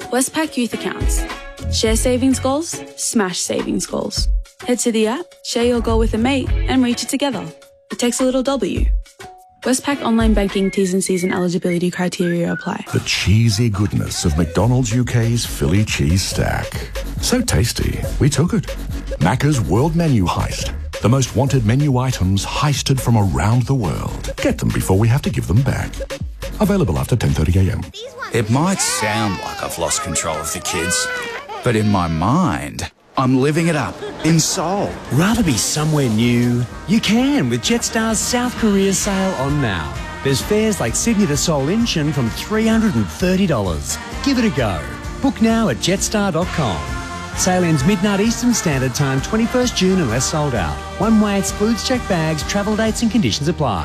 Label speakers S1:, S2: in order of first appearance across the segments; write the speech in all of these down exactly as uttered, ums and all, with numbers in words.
S1: Westpac Youth Accounts. Share savings goals, smash savings goals. Head to the app, share your goal with a mate, and reach it together. It takes a little W. Westpac Online Banking T's and C's and eligibility criteria apply.
S2: The cheesy goodness of McDonald's U K's Philly cheese stack. So tasty, we took it. Macca's World Menu Heist. The most wanted menu items heisted from around the world. Get them before we have to give them back. Available after ten thirty a m.
S3: It might sound like I've lost control of the kids, but in my mind, I'm living it up in Seoul.
S4: Rather be somewhere new? You can with Jetstar's South Korea sale on now. There's fares like Sydney to Seoul Incheon from three hundred thirty dollars. Give it a go. Book now at jetstar dot com. Sale ends midnight Eastern Standard Time, twenty-first June unless sold out. One way excludes checked bags, travel dates and conditions apply.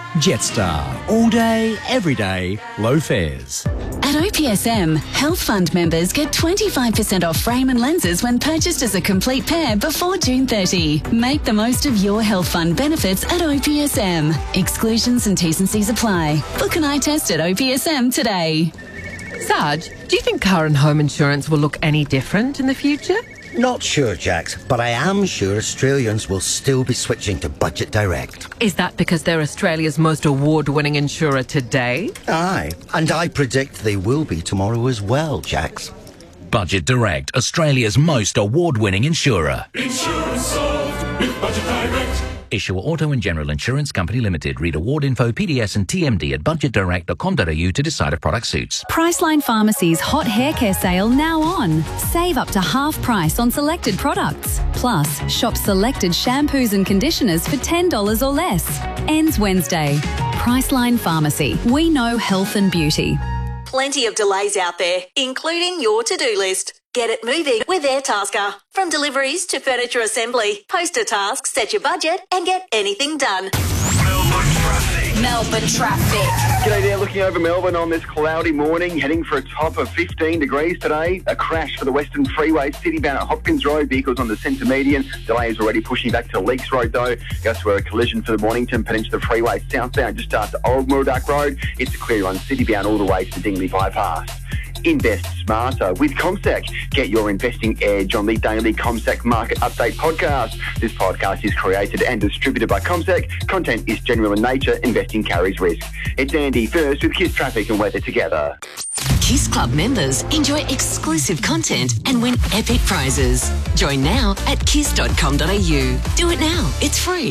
S4: Jetstar. All day, every day, low fares.
S5: At O P S M, Health Fund members get twenty-five percent off frame and lenses when purchased as a complete pair before June thirtieth. Make the most of your Health Fund benefits at O P S M. Exclusions and T's and C's apply. Book an eye test at O P S M today.
S6: Sarge, do you think car and home insurance will look any different in the future?
S7: Not sure, Jax, but I am sure Australians will still be switching to Budget Direct.
S6: Is that because they're Australia's most award-winning insurer today?
S7: Aye, and I predict they will be tomorrow as well, Jax.
S8: Budget Direct, Australia's most award-winning insurer.
S9: Insurance solved with Budget Direct.
S8: Issuer Auto and General Insurance Company Limited. Read award info, P D S and T M D at budget direct dot com dot a u to decide if product suits.
S10: Priceline Pharmacy's hot hair care sale now on. Save up to half price on selected products. Plus, shop selected shampoos and conditioners for ten dollars or less. Ends Wednesday. Priceline Pharmacy. We know health and beauty.
S11: Plenty of delays out there, including your to-do list. Get it moving with Airtasker. From deliveries to furniture assembly, post a task, set your budget, and get anything done.
S9: Melbourne traffic.
S11: Melbourne traffic.
S12: G'day there, looking over Melbourne on this cloudy morning, heading for a top of fifteen degrees today. A crash for the Western Freeway, citybound at Hopkins Road, vehicles on the centre median. Delays already pushing back to Leaks Road though. Just where a collision for the Mornington Peninsula Freeway southbound just after Old Murdoch Road. It's a clear on citybound all the way to Dingley Bypass. Invest smarter with CommSec. Get your investing edge on the daily CommSec Market Update podcast. This podcast is created and distributed by CommSec. Content is general in nature. Investing carries risk. It's Andy first with Kiss Traffic and Weather together.
S5: Kiss Club members enjoy exclusive content and win epic prizes. Join now at kiss dot com dot a u. Do it now. It's free.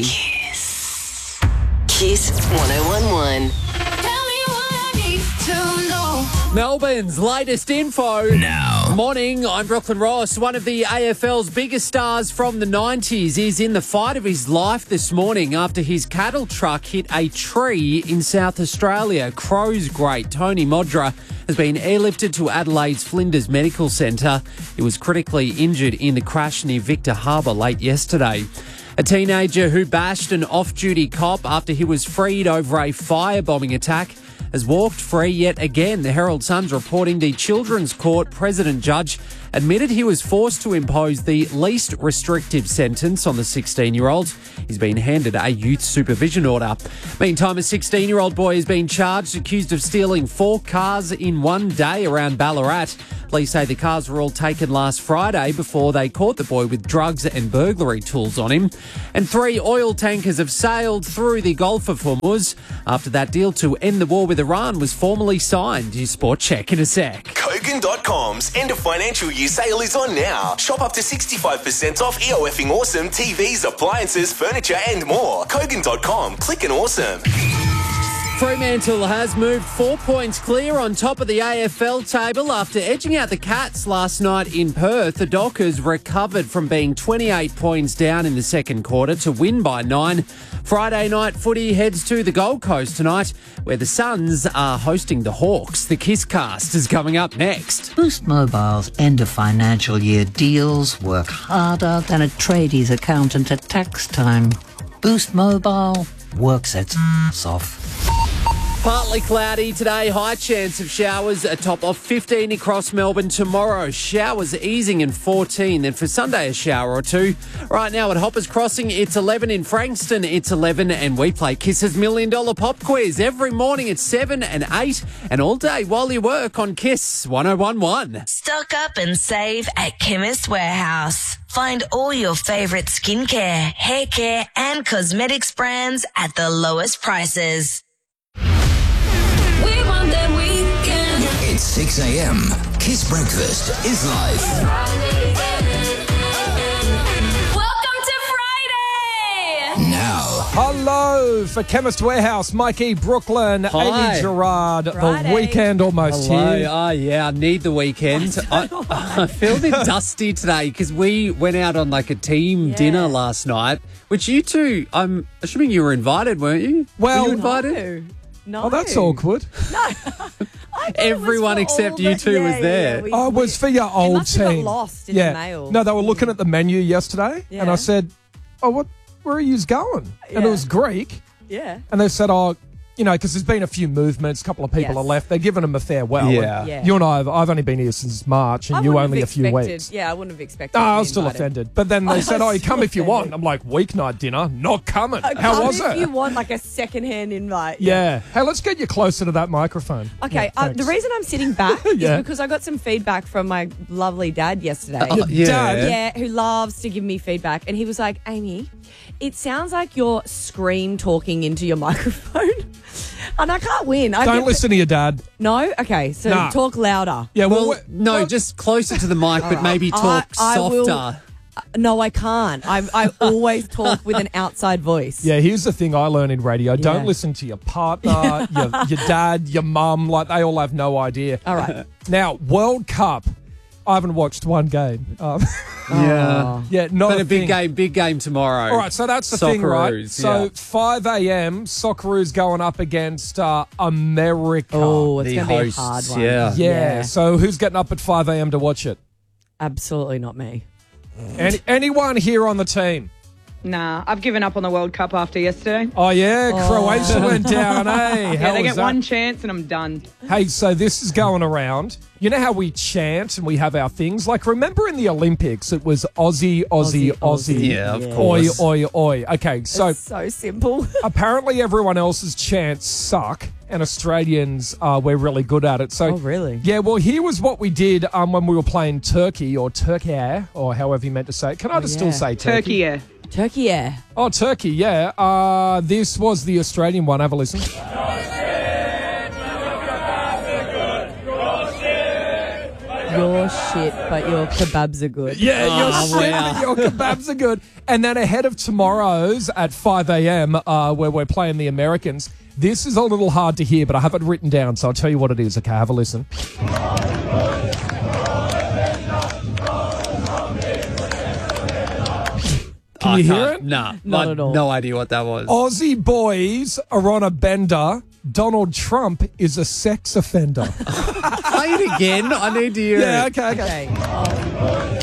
S5: Kiss. Kiss one oh one one.
S9: Tell me what I need to know.
S13: Melbourne's latest info.
S8: Now.
S13: Morning, I'm Brooklyn Ross. One of the A F L's biggest stars from the nineties is in the fight of his life this morning after his cattle truck hit a tree in South Australia. Crows great Tony Modra has been airlifted to Adelaide's Flinders Medical Centre. He was critically injured in the crash near Victor Harbour late yesterday. A teenager who bashed an off-duty cop after he was freed over a firebombing attack has walked free yet again. The Herald Sun's reporting the Children's Court President Judge admitted he was forced to impose the least restrictive sentence on the sixteen-year-old. He's been handed a youth supervision order. Meantime, a sixteen-year-old boy has been charged, accused of stealing four cars in one day around Ballarat. Police say the cars were all taken last Friday before they caught the boy with drugs and burglary tools on him. And three oil tankers have sailed through the Gulf of Hormuz after that deal to end the war with Iran was formally signed. Your sport check in a sec.
S14: Kogan dot com's end of financial year sale is on now. Shop up to sixty-five percent off EOFing awesome T Vs, appliances, furniture and more. Kogan dot com. Click and awesome.
S13: Fremantle has moved four points clear on top of the A F L table after edging out the Cats last night in Perth. The Dockers recovered from being twenty-eight points down in the second quarter to win by nine. Friday night footy heads to the Gold Coast tonight, where the Suns are hosting the Hawks. The Kisscast is coming up next.
S15: Boost Mobile's end of financial year deals work harder than a tradies accountant at tax time. Boost Mobile works its ass off.
S13: Partly cloudy today, high chance of showers, a top of fifteen across Melbourne tomorrow. Showers easing in fourteen, then for Sunday a shower or two. Right now at Hoppers Crossing, it's eleven in Frankston, it's eleven, and we play Kiss's Million Dollar Pop Quiz every morning at seven and eight, and all day while you work on Kiss one oh one one.
S16: Stock up and save at Chemist Warehouse. Find all your favourite skincare, hair care and cosmetics brands at the lowest prices.
S9: We want that weekend.
S17: It's six a.m. Kiss Breakfast is live.
S9: Welcome to Friday.
S17: Now.
S18: Hello for Chemist Warehouse, Mikey, Brooklyn,
S13: Hi.
S18: Amy Gerard.
S13: Friday.
S18: The weekend almost
S13: Hello.
S18: here.
S13: Oh, yeah, I need the weekend. I, I feel a bit dusty today because we went out on like a team
S19: Yeah.
S13: dinner last night, which you two, I'm assuming you were invited, weren't you?
S18: Well,
S13: were you invited?
S19: No.
S18: Oh, that's awkward.
S13: Everyone except you two was there.
S18: Oh, it was for your old
S19: must have got
S18: team.
S19: lost in
S18: yeah.
S19: the mail.
S18: No, they were looking at the menu yesterday, and I
S19: Yeah.
S18: said, "Oh, what? Where are you going?" And
S19: Yeah.
S18: it was Greek,
S19: Yeah.
S18: and they said, "Oh, you know, because there's been a few movements, a couple of people
S19: Yes.
S18: are left. They're giving them a farewell."
S13: Yeah.
S18: And
S19: Yeah.
S18: You and I, have, I've only been here since March, and
S19: I
S18: you
S19: wouldn't
S18: only a
S19: have
S18: few
S19: expected-
S18: weeks.
S19: Yeah, I wouldn't have expected.
S18: Oh,
S19: to
S18: I
S19: be
S18: was still
S19: invited.
S18: offended. But then
S19: I
S18: they
S19: was
S18: said, "Oh, you come
S19: still
S18: if you want."
S19: offended.
S18: I'm like, "Weeknight dinner, not coming."
S19: Uh,
S18: How
S19: come
S18: was
S19: if
S18: it?
S19: you want like a second-hand invite.
S18: Yeah. Hey, let's get you closer to that microphone.
S19: Okay,
S18: Yeah,
S19: uh, the
S18: thanks.
S19: reason I'm sitting back
S18: Yeah.
S19: is because I got some feedback from my lovely dad yesterday.
S18: Your Yeah. dad?
S19: Yeah, who loves to give me feedback. And he was like, Amy, it sounds like you're scream talking into your microphone. And I can't win. I
S18: Don't
S19: get-
S18: listen to your dad.
S19: No? Okay, so
S18: Nah.
S19: talk louder.
S18: Yeah, well,
S13: Well, no, just closer to the mic, but maybe talk
S19: I- I will-
S13: softer.
S19: Uh, No, I can't. I, I always talk with an outside voice.
S18: Yeah, here's the thing I learned in radio. Don't
S19: Yeah.
S18: listen to your partner, your, your dad, your mum. Like, they all have no idea.
S19: All right.
S18: Now, World Cup. I haven't watched one game. Um,
S13: Yeah.
S18: yeah, not
S13: But
S18: a
S13: a big
S18: thing.
S13: game, big game tomorrow.
S18: All right, so that's the thing, right?
S13: Socceroos,
S18: So
S13: yeah.
S18: five a.m., Socceroos going up against uh, America.
S19: Oh, it's
S13: The
S19: going to be a
S13: hosts,
S19: hard one.
S13: yeah.
S18: yeah. So who's getting up at five a.m. to watch it?
S19: Absolutely not me.
S18: Any, anyone here on the team?
S20: Nah, I've given up on the World Cup after yesterday.
S18: Oh, yeah, Croatia went down, eh?
S20: Yeah,
S18: How
S20: they
S18: was
S20: get
S18: that?
S20: one chance and I'm done.
S18: Hey, so this is going around. You know how we chant and we have our things? Like, remember in the Olympics, it was Aussie, Aussie, Aussie.
S19: Aussie.
S13: Yeah, of
S19: Yeah.
S13: course.
S18: Oi, oi, oi. Okay, so
S19: It's so simple.
S18: apparently everyone else's chants suck, and Australians, uh, we're really good at it. So,
S19: Oh, really?
S18: Yeah, well, here was what we did um, when we were playing Turkey, or Turkey, or however you meant to say it. Can I
S19: Oh,
S18: just
S19: yeah.
S18: still say Turkey?
S20: Turkey, yeah.
S19: Turkey, yeah.
S18: Oh, Turkey, yeah. Uh, this was the Australian one. Have a listen.
S19: Your shit, but your kebabs are good.
S18: Yeah,
S13: Oh,
S18: your shit,
S13: wow.
S18: but your kebabs are good. And then ahead of tomorrow's at five a.m., uh, where we're playing the Americans, this is a little hard to hear, but I have it written down, so I'll tell you what it is. Okay, have a listen. Can
S13: I
S18: you hear
S13: can't-
S18: it?
S13: Nah,
S19: Not
S13: I-
S19: at all.
S13: No idea what that was.
S18: Aussie boys are on a bender. Donald Trump is a sex offender.
S13: Play it again. I need to hear
S18: yeah,
S13: it.
S18: okay, okay.
S19: Okay.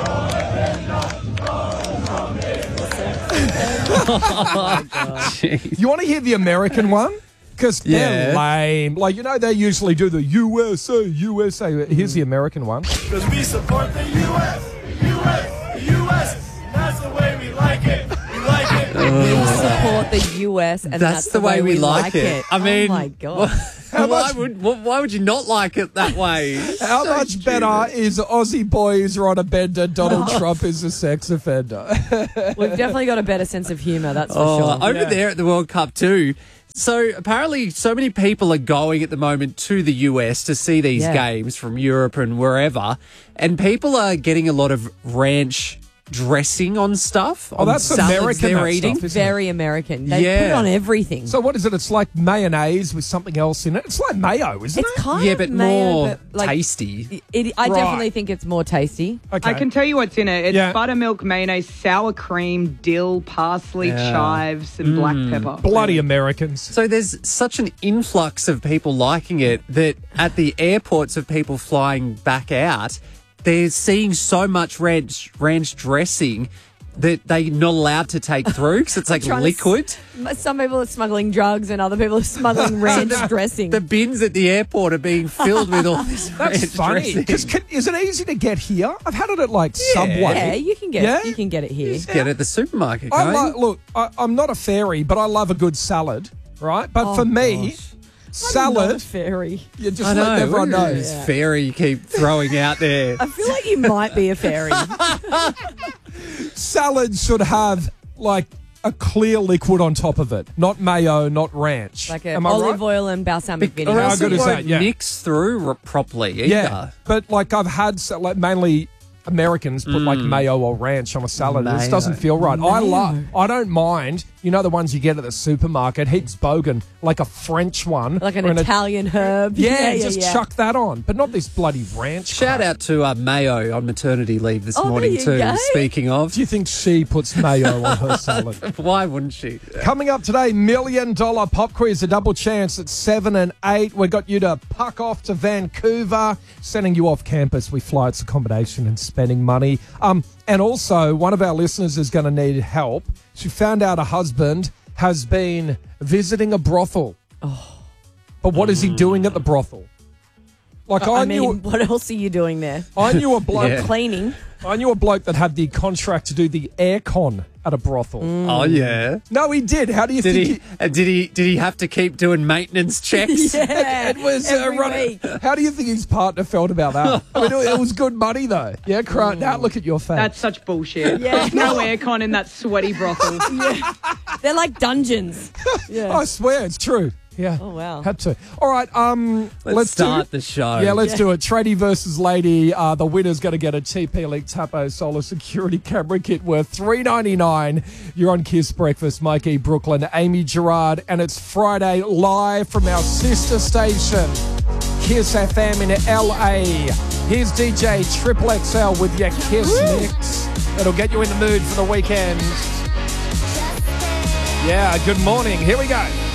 S13: Jeez.
S18: You want to hear the American one? Because they're
S13: Yeah.
S18: lame. Like, you know, they usually do the U S A, U S A. Here's the American one.
S9: Because we support the U S, U S, U S. That's the way we like it. We like it.
S19: We support the U S, and that's,
S13: That's, the way, we like, it. I mean,
S19: oh my God.
S18: How
S13: why
S18: much-
S13: would wh- why would you not like it that way?
S18: How
S13: So
S18: much
S13: stupid.
S18: better is Aussie boys are on a bender, Donald Trump is a sex offender?
S19: We've definitely got a better sense of humour, that's for
S13: Oh,
S19: sure.
S13: over there at the World Cup too. So apparently, so many people are going at the moment to the U S to see these
S19: Yeah.
S13: games from Europe and wherever, and people are getting a lot of ranch dressing on stuff.
S18: Oh,
S13: on
S18: that's
S13: salads
S18: American,
S13: they're
S18: that
S13: eating.
S18: stuff, isn't it?
S19: Very American. They put it
S13: Yeah.
S19: on everything.
S18: So what is it? It's like mayonnaise with something else in it. It's like mayo, isn't
S19: It's
S18: it?
S19: kind
S13: Yeah,
S19: of
S13: but
S19: mayo,
S13: more
S19: but, like,
S13: tasty.
S19: It, I
S18: Right.
S19: definitely think it's more tasty.
S18: Okay.
S20: I can tell you what's in it. It's
S18: Yeah.
S20: buttermilk, mayonnaise, sour cream, dill, parsley,
S13: Yeah.
S20: chives, and black pepper.
S18: Bloody Americans.
S13: So there's such an influx of people liking it that at the airports of people flying back out, they're seeing so much ranch ranch dressing. that they're not allowed to take through because it's like
S19: Trying to
S13: liquid.
S19: s- Some people are smuggling drugs and other people are smuggling ranch dressing.
S13: The bins at the airport are being filled with all this ranch
S18: That's funny.
S13: dressing.
S18: Because is it easy to get here? I've had it at like
S19: yeah,
S18: Subway.
S19: you can get
S18: Yeah?
S19: you can get it here.
S13: Just get it at the supermarket,
S18: I
S13: can't you?
S18: like, look, I, I'm not a fairy, but I love a good salad, right? But
S19: Oh,
S18: for me,
S19: gosh. I'm not a
S18: salad.
S19: fairy.
S18: You just
S13: I know.
S18: let everyone know.
S13: This fairy you keep throwing out there.
S19: I feel like you might be a fairy.
S18: Salad should have like a clear liquid on top of it, not mayo, not ranch.
S19: Like a
S18: Am I
S19: olive
S18: right?
S19: oil and balsamic
S13: Or
S19: vinegar.
S18: How
S13: else
S18: good
S13: it
S18: is
S13: won't
S18: that? Yeah.
S13: mix through r- properly either.
S18: Yeah, but like I've had sa- like mainly Americans put like
S13: Mm.
S18: mayo or ranch on a salad. This
S13: Mayo.
S18: doesn't feel right. I
S19: Mayo.
S18: love. I don't mind. You know the ones you get at the supermarket, heaps bogan, like a French one,
S19: Like an
S18: or an-
S19: Italian herb.
S18: Yeah,
S19: yeah,
S18: just
S19: yeah.
S18: chuck that on, but not this bloody ranch.
S13: Shout
S18: crap.
S13: out to uh, Mayo on maternity leave this
S19: Oh, there
S13: morning
S19: you
S13: too.
S19: go.
S13: Speaking of,
S18: Do you think she puts mayo on her salad?
S13: why wouldn't she?
S18: Coming up today, million dollar pop quiz, a double chance at seven and eight. We got you to puck off to Vancouver, sending you off campus with flights, accommodation, and spending money. Um, and also, one of our listeners is going to need help. She found out her husband has been visiting a brothel. Oh. But what is he doing at the brothel? Like I,
S19: I
S18: knew,
S19: mean, what else are you doing there?
S18: I knew a bloke.
S13: Yeah.
S19: Cleaning.
S18: I knew a bloke that had the contract to do the aircon at a brothel.
S13: Oh yeah.
S18: No, he did. How do you
S13: Did
S18: think?
S13: he? uh, Did he? Did he have to keep doing maintenance checks?
S19: Yeah,
S18: It was uh,
S19: every
S18: running.
S19: week.
S18: How do you think his partner felt about that? I mean, it, it was good money though. Yeah, cry. Now look at your face.
S20: That's such bullshit.
S19: Yeah.
S20: There's no aircon in that sweaty brothel.
S19: They're like dungeons. Yeah.
S18: I swear it's true. Yeah.
S19: Oh, wow.
S18: Had to. All right. Um.
S13: Let's,
S18: Let's,
S13: start
S18: do,
S13: the show.
S18: Yeah, let's
S19: Yeah.
S18: do it. Tradie versus Lady. Uh, the winner's going to get a T P Elite Tapo Solar Security Camera Kit worth three ninety-nine. You're on Kiss Breakfast. Mikey, Brooklyn, Amy Gerard, and it's Friday live from our sister station, Kiss F M in L A. Here's D J Triple X L with your Kiss mix. It'll get you in the mood for the weekend. Yeah. Good morning. Here we go.